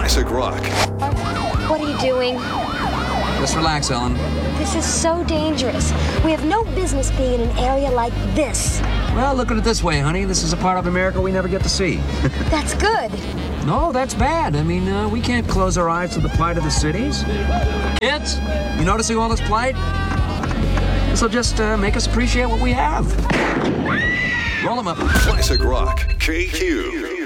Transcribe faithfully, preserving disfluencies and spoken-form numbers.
Classic rock. What are you doing? Just relax, Ellen. This is so dangerous. We have no business being in an area like this. Well, look at it this way, honey. This is a part of America we never get to see. That's good. No, that's bad. I mean, uh, we can't close our eyes to the plight of the cities. Kids, you noticing all this plight? This'll just uh, make us appreciate what we have. Roll them up. Classic rock. K Q.